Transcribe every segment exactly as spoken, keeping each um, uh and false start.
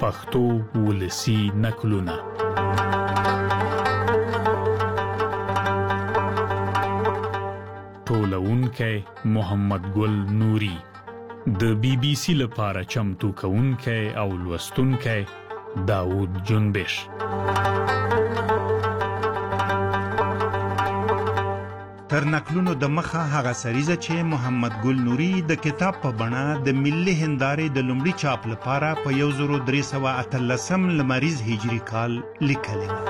پښتو ولسی نکلونه. ټولونکی محمد ګل نوري، د بی بی سی لپاره چمتو کوونکی او لوستونکی داود جنبش. تر نقلونو د مخه هغه سریزه چې محمد ګل نوري د کتاب په بڼه د ملي هندارې د لومړي چاپ لپاره په یو زر درې سوه اتلسم لمریز هجري کال لیکلې وه.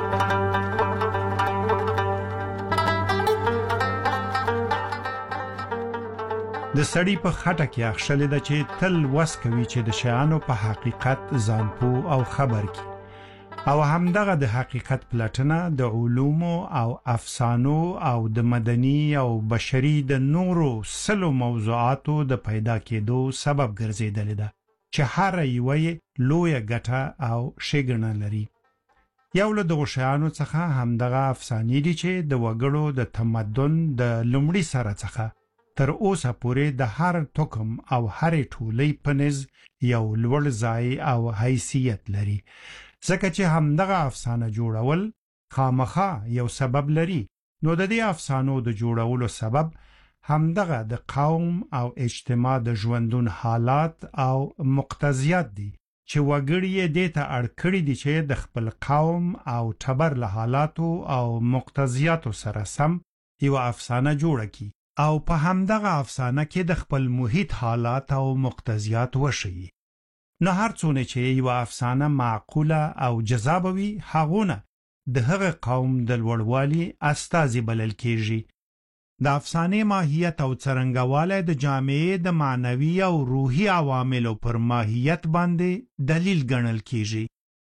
د سړي په خټه کې اخښلې ده چې تل وس کوي چې د شیانو په حقیقت ځان پوه او خبر کی، او همدغه د حقیقت پلټنه د علومو او افسانو او د مدني او بشري د نورو سلو موضوعاتو د پیدا کېدو سبب ګرځېدلې ده چې هر یوه یې لویه ګټه او ښېګڼه لري. یو له دغو شیانو څخه همدغه افسانې دي چې د وګړو د تمدن د لومړي سره څخه تر اوسه پورې د هر توکم او هرې ټولۍ په نظ یو لوړ ځای او حیثیت لري، ځکه چې همدغه افسانه جوړول خامخا یو سبب لري. نو د دې افسانو د جوړولو سبب همدغه د قوم او اجتماع د ژوندون حالات او مقتضیات دي چې وګړي یې دې ته اړ کړي دي چې د خپل قوم او ټبر له حالاتو او مقتضیاتو سره سم یو افسانه جوړه کړي او په همدغه افسانه کې د خپل محیط حالات او مقتضیات وښیي. نه هر څونه چې یو افسانه معقوله او جذابه وي، هغونه د هغه قوم د لوړوالي استازي بلل کېږي. د افسانې ماهیت او څرنګوالی د جامعې د معنوي او روحي عواملو پر ماهیت باندې دلیل ګڼل کېږي.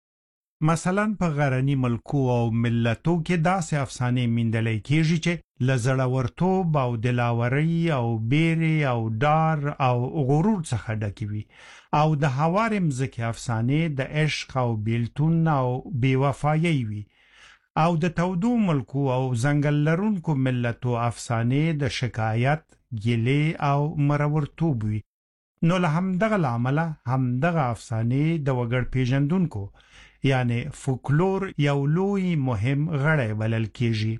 مثلا په غرني ملکو او ملتو کې داسې افسانې میندلی کېږي چې له زړورتوب او دلاورۍ او بیرې او ډار او غرور څخه ډکې وي، او د هوارې مځکې افسانې د عشق او بیلتون او بېوفایۍ وي، او د تودو ملکو او ځنګل لرونکو ملتو افسانې د شکایت، ګیلې او مرورتوب وي. نو له همدغه له امله همدغه افسانې د وګړ پیژندونکو یعنی فولکلور یو لوی مهم غړی بلل کېږي.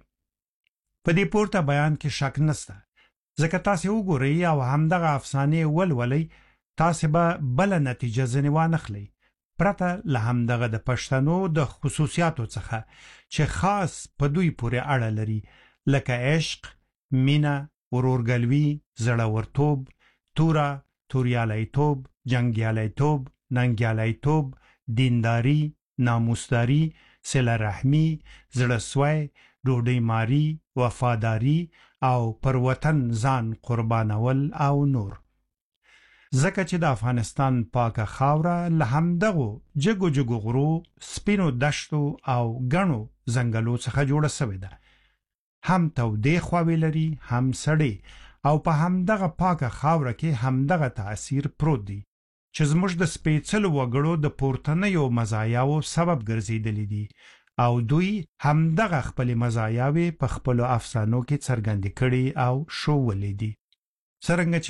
په دې پورته بیان کې شک نسته، ځکه تاسې وګورئ او همدغه افسانې ولولئ، تاسې به بله نتیجه ځنې وانخلئ پرته له همدغه د پښتنو د خصوصیاتو څخه چې خاص په دوی پورې اړه لري، لکه عشق، مینه، ورورګلوي، زړورتوب، توره، توریالیتوب، جنګیالیتوب، ننګیالیتوب، دینداري، ناموسداري، صله رحمي، زړهسوی، ډوډۍ ماري، وفاداري او پر وطن ځان قربانول او نور. ځکه چې د افغانستان پاکه خاوره له همدغو جګو جګو غرو، سپینو دشتو او ګڼو ځنګلو څخه جوړه سوې ده. هم تودې خواوې لري، هم سړې، او په همدغه پاکه خاوره کې همدغه تاثیر پروت دی چې زموږ د سپېڅلو وګړو د پورتنیو مزایاو سبب ګرځېدلی دي، او دوی همدغه خپلې مزایاوې په خپلو افسانو کې څرګندې کړي او ښوولې دي. څرنګه چې